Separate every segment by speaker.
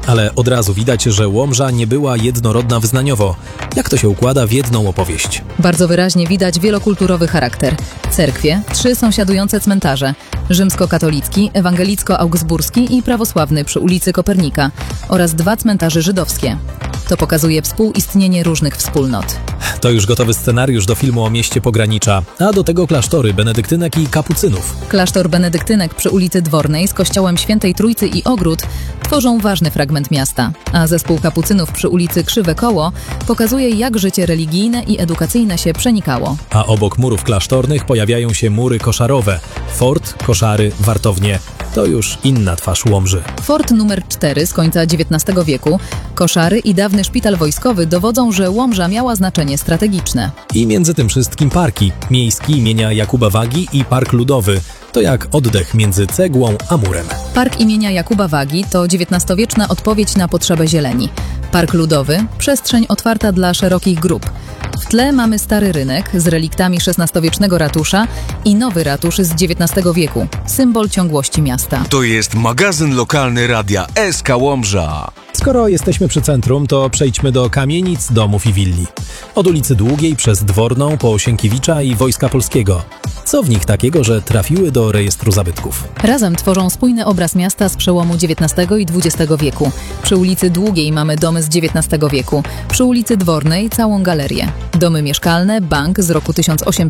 Speaker 1: Ale od razu widać, że Łomża nie była jednorodna wyznaniowo. Jak to się układa w jedną opowieść?
Speaker 2: Bardzo wyraźnie widać wielokulturowy charakter. Cerkwie, 3 sąsiadujące cmentarze: rzymskokatolicki, ewangelicko-augsburski i prawosławny przy ulicy Kopernika oraz 2 cmentarze żydowskie. To pokazuje współistnienie różnych wspólnot.
Speaker 1: To już gotowy scenariusz do filmu o mieście pogranicza, a do tego klasztory benedyktynek i kapucynów.
Speaker 2: Klasztor benedyktynek przy ulicy Dwornej z kościołem Świętej Trójcy i ogród tworzą ważny fragment miasta, a zespół kapucynów przy ulicy Krzywe Koło pokazuje, jak życie religijne i edukacyjne się przenikało.
Speaker 1: A obok murów klasztornych pojawiają się mury koszarowe. Fort, koszary, wartownie. To już inna twarz Łomży.
Speaker 2: Fort numer 4 z końca XIX wieku, koszary i dawny szpital wojskowy dowodzą, że Łomża miała znaczenie strategiczne.
Speaker 1: I między tym wszystkim parki. Miejski imienia Jakuba Wagi i Park Ludowy. To jak oddech między cegłą a murem.
Speaker 2: Park imienia Jakuba Wagi to XIX-wieczna odpowiedź na potrzebę zieleni. Park Ludowy – przestrzeń otwarta dla szerokich grup. W tle mamy stary rynek z reliktami XVI-wiecznego ratusza i nowy ratusz z XIX wieku, symbol ciągłości miasta.
Speaker 3: To jest magazyn lokalny radia SK Łomża.
Speaker 1: Skoro jesteśmy przy centrum, to przejdźmy do kamienic, domów i willi. Od ulicy Długiej przez Dworną po Sienkiewicza i Wojska Polskiego. Co w nich takiego, że trafiły do rejestru zabytków?
Speaker 2: Razem tworzą spójny obraz miasta z przełomu XIX i XX wieku. Przy ulicy Długiej mamy domy z XIX wieku, przy ulicy Dwornej całą galerię. Domy mieszkalne, bank z roku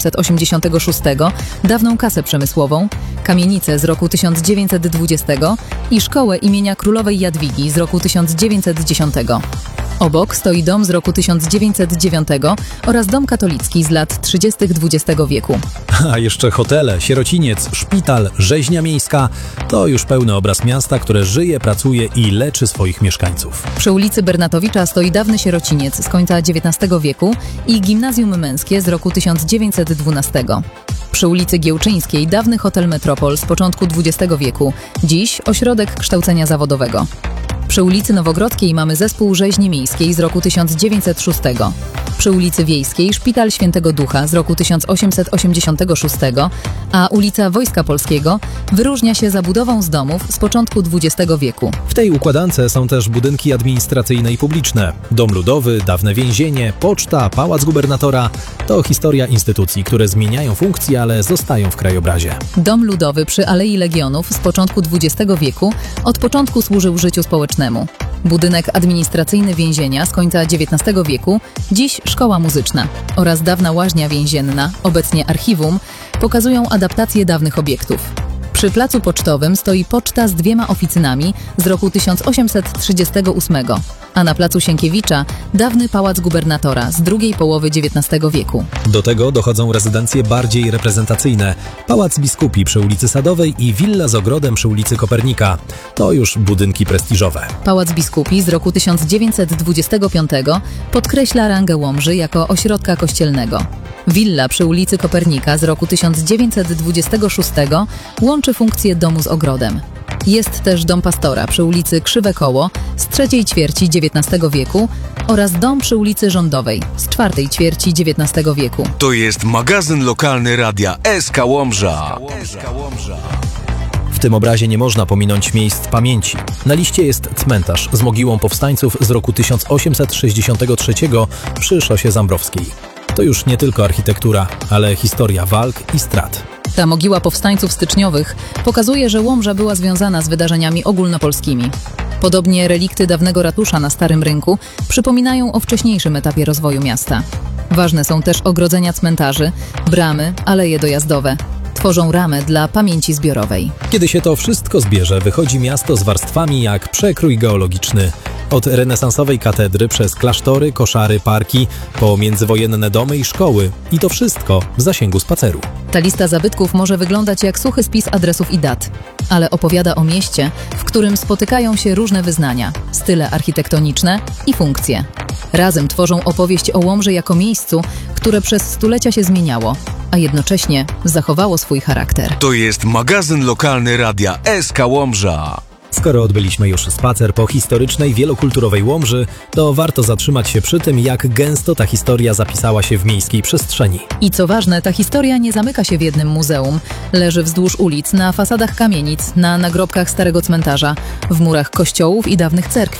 Speaker 2: 1886, dawną kasę przemysłową, kamienice z roku 1920 i szkołę imienia Królowej Jadwigi z roku 1910. Obok stoi dom z roku 1909 oraz dom katolicki z lat 30. XX wieku.
Speaker 1: A jeszcze hotele, sierociniec, szpital, rzeźnia miejska to już pełny obraz miasta, które żyje, pracuje i leczy swoich mieszkańców.
Speaker 2: Przy ulicy Bernatowicza stoi dawny sierociniec z końca XIX wieku i gimnazjum męskie z roku 1912. Przy ulicy Giełczyńskiej dawny hotel Metropol z początku XX wieku, dziś ośrodek kształcenia zawodowego. Przy ulicy Nowogrodzkiej mamy zespół rzeźni miejskiej z roku 1906. Przy ulicy Wiejskiej Szpital Świętego Ducha z roku 1886, a ulica Wojska Polskiego wyróżnia się zabudową z domów z początku XX wieku.
Speaker 1: W tej układance są też budynki administracyjne i publiczne. Dom Ludowy, dawne więzienie, poczta, pałac gubernatora. To historia instytucji, które zmieniają funkcje, ale zostają w krajobrazie.
Speaker 2: Dom Ludowy przy Alei Legionów z początku XX wieku od początku służył życiu społecznemu. Budynek administracyjny więzienia z końca XIX wieku, dziś szkoła muzyczna, oraz dawna łaźnia więzienna, obecnie archiwum, pokazują adaptację dawnych obiektów. Przy placu pocztowym stoi poczta z 2 oficynami z roku 1838, a na placu Sienkiewicza dawny pałac gubernatora z drugiej połowy XIX wieku.
Speaker 1: Do tego dochodzą rezydencje bardziej reprezentacyjne. Pałac Biskupi przy ulicy Sadowej i willa z ogrodem przy ulicy Kopernika. To już budynki prestiżowe.
Speaker 2: Pałac Biskupi z roku 1925 podkreśla rangę Łomży jako ośrodka kościelnego. Willa przy ulicy Kopernika z roku 1926 łączy funkcję domu z ogrodem. Jest też dom pastora przy ulicy Krzywe Koło z trzeciej ćwierci XIX wieku oraz dom przy ulicy Rządowej z czwartej ćwierci XIX wieku.
Speaker 3: To jest magazyn lokalny radia SK Łomża.
Speaker 1: W tym obrazie nie można pominąć miejsc pamięci. Na liście jest cmentarz z mogiłą powstańców z roku 1863 przy szosie Zambrowskiej. To już nie tylko architektura, ale historia walk i strat.
Speaker 2: Ta mogiła powstańców styczniowych pokazuje, że Łomża była związana z wydarzeniami ogólnopolskimi. Podobnie relikty dawnego ratusza na Starym Rynku przypominają o wcześniejszym etapie rozwoju miasta. Ważne są też ogrodzenia cmentarzy, bramy, aleje dojazdowe. Tworzą ramę dla pamięci zbiorowej.
Speaker 1: Kiedy się to wszystko zbierze, wychodzi miasto z warstwami jak przekrój geologiczny. Od renesansowej katedry przez klasztory, koszary, parki, po międzywojenne domy i szkoły. I to wszystko w zasięgu spaceru.
Speaker 2: Ta lista zabytków może wyglądać jak suchy spis adresów i dat, ale opowiada o mieście, w którym spotykają się różne wyznania, style architektoniczne i funkcje. Razem tworzą opowieść o Łomży jako miejscu, które przez stulecia się zmieniało, a jednocześnie zachowało swój charakter.
Speaker 3: To jest magazyn lokalny radia SK Łomża.
Speaker 1: Skoro odbyliśmy już spacer po historycznej, wielokulturowej Łomży, to warto zatrzymać się przy tym, jak gęsto ta historia zapisała się w miejskiej przestrzeni.
Speaker 2: I co ważne, ta historia nie zamyka się w jednym muzeum. Leży wzdłuż ulic, na fasadach kamienic, na nagrobkach starego cmentarza, w murach kościołów i dawnych cerkwi.